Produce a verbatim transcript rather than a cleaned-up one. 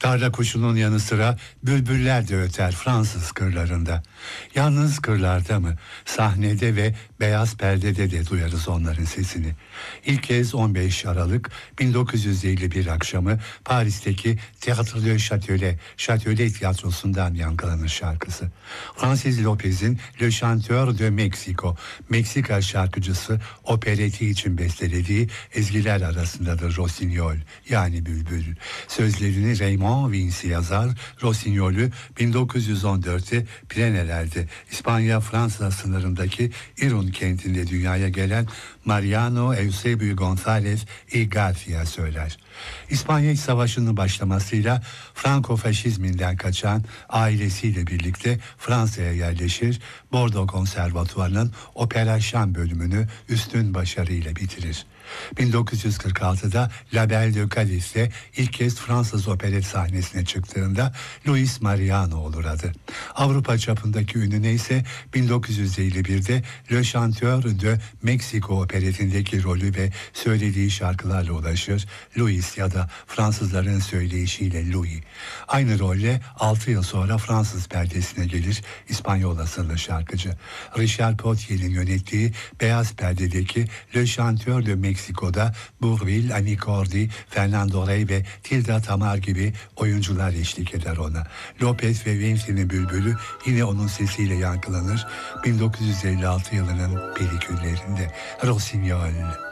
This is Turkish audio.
Tarla kuşunun yanı sıra bülbüller de öter Fransız kırlarında. Yalnız kırlarda mı? Sahnede ve beyaz perdede de duyarız onların sesini. İlk kez on beş Aralık bin dokuz yüz elli bir akşamı Paris'teki Théâtre de Châtelet, Châtelet tiyatrosundan yankılanır şarkısı. Francis Lopez'in Le Chanteur de Mexico, Meksika şarkıcısı opereti için bestelediği ezgiler arasındadır Rossignol, yani bülbül. Sözlerini Raymond Vinci yazar, Rossignol'ü bin dokuz yüz on dörtte Pireneler'de İspanya-Fransa sınırındaki Irun kentinde dünyaya gelen Mariano Eusebio González y García söyler. İspanya İç Savaşı'nın başlamasıyla Franko-faşizminden kaçan ailesiyle birlikte Fransa'ya yerleşir, Bordeaux Konservatuvarı'nın opera şan bölümünü üstün başarıyla bitirir. bin dokuz yüz kırk altıda La Belle de Cadiz'te ilk kez Fransız operet sahnesine çıktığında Louis Mariano olur adı. Avrupa çapındaki ününe ise bin dokuz yüz elli birde Le Chanteur de Mexico operetindeki rolü ve söylediği şarkılarla ulaşır. Louis ya da Fransızların söyleyişiyle Louis. Aynı rolle altı yıl sonra Fransız perdesine gelir İspanyol asıllı şarkıcı. Richard Potier'in yönettiği Beyaz Perde'deki Le Chanteur de Mexico'da Bourvil, Annie Cordy, Fernando Rey ve Tilda Tamar gibi oyuncular eşlik eder ona. Lopez ve Vinci'nin bülbülü yine onun sesiyle yankılanır bin dokuz yüz elli altı yılının peliküllerinde. Rossignol.